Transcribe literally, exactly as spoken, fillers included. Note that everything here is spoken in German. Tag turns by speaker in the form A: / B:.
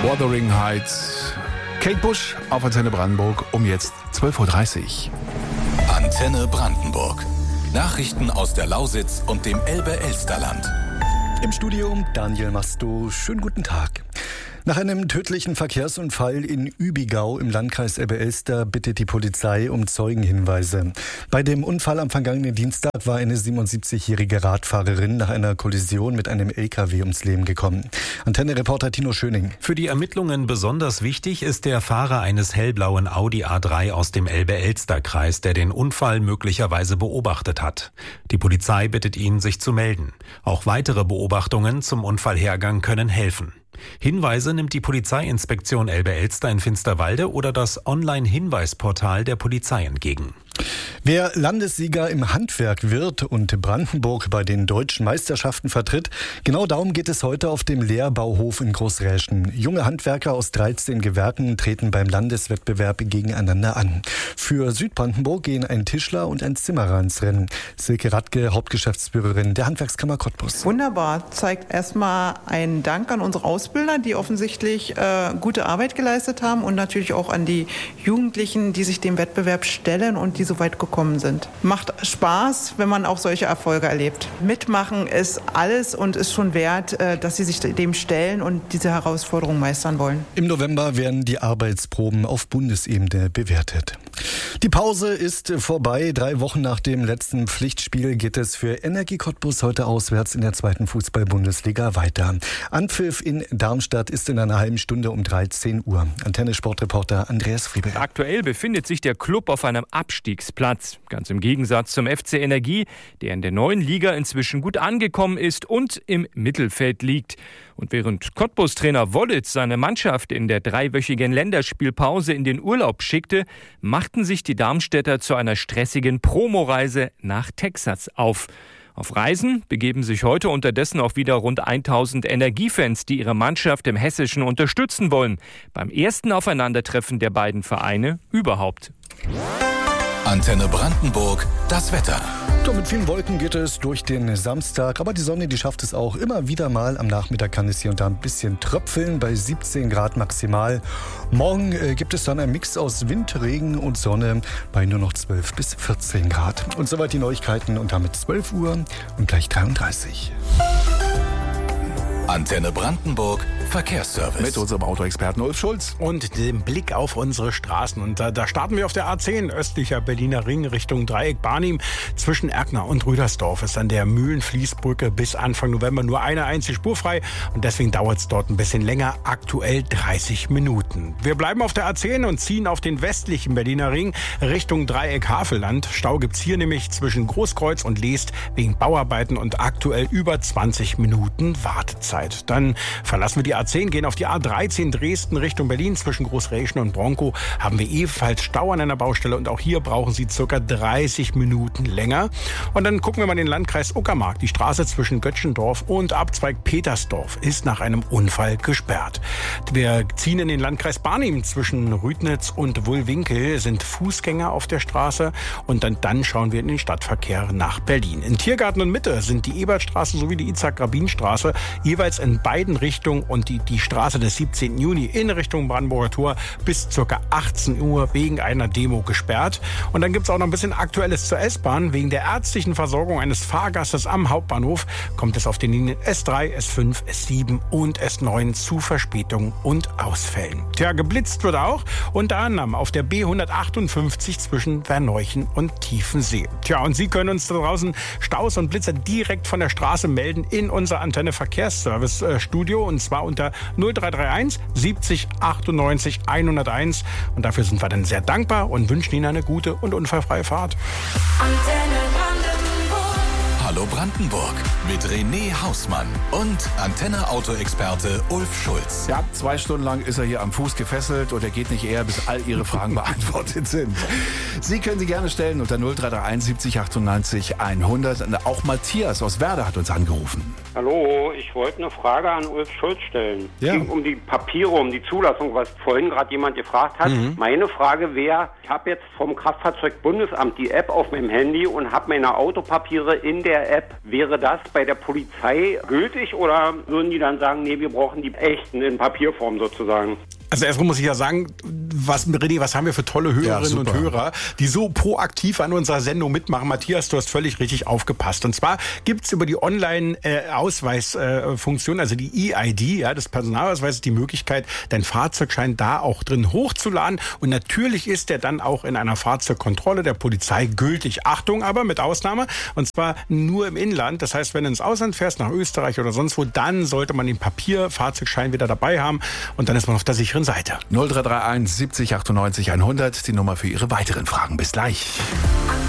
A: Wuthering Heights. Kate Bush auf Antenne Brandenburg um jetzt zwölf Uhr dreißig.
B: Antenne Brandenburg. Nachrichten aus der Lausitz und dem Elbe-Elsterland.
C: Im Studio Daniel Masto. Schönen guten Tag. Nach einem tödlichen Verkehrsunfall in Übigau im Landkreis Elbe-Elster bittet die Polizei um Zeugenhinweise. Bei dem Unfall am vergangenen Dienstag war eine siebenundsiebzigjährige Radfahrerin nach einer Kollision mit einem L K W ums Leben gekommen. Antenne-Reporter Tino Schöning.
D: Für die Ermittlungen besonders wichtig ist der Fahrer eines hellblauen Audi A drei aus dem Elbe-Elster-Kreis, der den Unfall möglicherweise beobachtet hat. Die Polizei bittet ihn, sich zu melden. Auch weitere Beobachtungen zum Unfallhergang können helfen. Hinweise nimmt die Polizeiinspektion Elbe-Elster in Finsterwalde oder das Online-Hinweisportal der Polizei entgegen.
C: Wer Landessieger im Handwerk wird und Brandenburg bei den deutschen Meisterschaften vertritt, genau darum geht es heute auf dem Lehrbauhof in Großräschen. Junge Handwerker aus dreizehn Gewerken treten beim Landeswettbewerb gegeneinander an. Für Südbrandenburg gehen ein Tischler und ein Zimmerer ins Rennen. Silke Radke, Hauptgeschäftsführerin der Handwerkskammer Cottbus.
E: Wunderbar, zeigt erstmal einen Dank an unsere Ausbilder, die offensichtlich äh, gute Arbeit geleistet haben, und natürlich auch an die Jugendlichen, die sich dem Wettbewerb stellen und die so weit gekommen sind. Macht Spaß, wenn man auch solche Erfolge erlebt. Mitmachen ist alles und ist schon wert, dass sie sich dem stellen und diese Herausforderung meistern wollen.
C: Im November werden die Arbeitsproben auf Bundesebene bewertet. Die Pause ist vorbei. Drei Wochen nach dem letzten Pflichtspiel geht es für Energie Cottbus heute auswärts in der zweiten Fußball-Bundesliga weiter. Anpfiff in Darmstadt ist in einer halben Stunde um dreizehn Uhr. Antenne-Sportreporter Andreas Friebel.
F: Aktuell befindet sich der Club auf einem Abstiegsplatz. Ganz im Gegensatz zum F C Energie, der in der neuen Liga inzwischen gut angekommen ist und im Mittelfeld liegt. Und während Cottbus-Trainer Wollitz seine Mannschaft in der dreiwöchigen Länderspielpause in den Urlaub schickte, machten sich die Darmstädter zu einer stressigen Promoreise nach Texas auf. Auf Reisen begeben sich heute unterdessen auch wieder rund tausend Energiefans, die ihre Mannschaft im Hessischen unterstützen wollen. Beim ersten Aufeinandertreffen der beiden Vereine überhaupt.
B: Antenne Brandenburg, das Wetter.
C: So, mit vielen Wolken geht es durch den Samstag, aber die Sonne, die schafft es auch immer wieder mal. Am Nachmittag kann es hier und da ein bisschen tröpfeln, bei siebzehn Grad maximal. Morgen äh, gibt es dann einen Mix aus Wind, Regen und Sonne bei nur noch zwölf bis vierzehn Grad. Und soweit die Neuigkeiten und damit zwölf Uhr und gleich dreiunddreißig.
B: Antenne Brandenburg, Verkehrsservice.
A: Mit unserem Autoexperten Ulf Schulz.
G: Und dem Blick auf unsere Straßen. Und da, da starten wir auf der A zehn, östlicher Berliner Ring, Richtung Dreieck Barnim. Zwischen Erkner und Rüdersdorf ist an der Mühlenfließbrücke bis Anfang November nur eine einzige Spur frei. Und deswegen dauert es dort ein bisschen länger, aktuell dreißig Minuten. Wir bleiben auf der A zehn und ziehen auf den westlichen Berliner Ring Richtung Dreieck Havelland. Stau gibt's hier nämlich zwischen Großkreuz und Leest wegen Bauarbeiten und aktuell über zwanzig Minuten Wartezeit. Dann verlassen wir die A zehn, gehen auf die A dreizehn Dresden Richtung Berlin. Zwischen Großräschen und Bronkow haben wir ebenfalls Stau an einer Baustelle und auch hier brauchen Sie circa dreißig Minuten länger. Und dann gucken wir mal in den Landkreis Uckermark. Die Straße zwischen Göttschendorf und Abzweig Petersdorf ist nach einem Unfall gesperrt. Wir ziehen in den Landkreis Barnim. Zwischen Rüdnitz und Wuhlwinkel sind Fußgänger auf der Straße und dann, dann schauen wir in den Stadtverkehr nach Berlin. In Tiergarten und Mitte sind die Ebertstraße sowie die Itzhak-Rabin-Straße jeweils in beiden Richtungen und die, die Straße des siebzehnten Juni in Richtung Brandenburger Tor bis ca. achtzehn Uhr wegen einer Demo gesperrt. Und dann gibt es auch noch ein bisschen Aktuelles zur S-Bahn. Wegen der ärztlichen Versorgung eines Fahrgastes am Hauptbahnhof kommt es auf den Linien S drei, S fünf, S sieben und S neun zu Verspätungen und Ausfällen. Tja, geblitzt wird auch, unter anderem auf der B hundertachtundfünfzig zwischen Verneuchen und Tiefensee. Tja, und Sie können uns da draußen Staus und Blitzer direkt von der Straße melden in unser Antenne Verkehrsservice Studio, und zwar unter null drei drei eins siebzig achtundneunzig hunderteins. Und dafür sind wir dann sehr dankbar und wünschen Ihnen eine gute und unfallfreie Fahrt.
B: Antenne Brandenburg. Hallo Brandenburg mit René Hausmann und Antenne-Auto-Experte Ulf Schulz.
A: Ja, zwei Stunden lang ist er hier am Fuß gefesselt und er geht nicht eher, bis all Ihre Fragen beantwortet sind. Sie können sie gerne stellen unter null drei drei eins siebzig achtundneunzig hundert. Auch Matthias aus Werder hat uns angerufen.
H: Hallo, ich wollte eine Frage an Ulf Schulz stellen.
A: Ja.
H: Es ging um die Papiere, um die Zulassung, was vorhin gerade jemand gefragt hat.
A: Mhm.
H: Meine Frage wäre, ich habe jetzt vom Kraftfahrzeugbundesamt die App auf meinem Handy und habe meine Autopapiere in der App. Wäre das bei der Polizei gültig oder würden die dann sagen, nee, wir brauchen die echten in Papierform sozusagen?
G: Also erstmal muss ich ja sagen, was, René, was haben wir für tolle Hörerinnen
A: Ja,
G: und Hörer, die so proaktiv an unserer Sendung mitmachen. Matthias, du hast völlig richtig aufgepasst. Und zwar gibt's über die Online-Ausweisfunktion, also die E I D, ja, des Personalausweises, die Möglichkeit, deinen Fahrzeugschein da auch drin hochzuladen. Und natürlich ist der dann auch in einer Fahrzeugkontrolle der Polizei gültig. Achtung aber, mit Ausnahme, und zwar nur im Inland. Das heißt, wenn du ins Ausland fährst, nach Österreich oder sonst wo, dann sollte man den Papierfahrzeugschein wieder dabei haben. Und dann ist man auf der sicheren Seite.
A: null drei drei eins siebzig achtundneunzig hundert, die Nummer für Ihre weiteren Fragen. Bis gleich.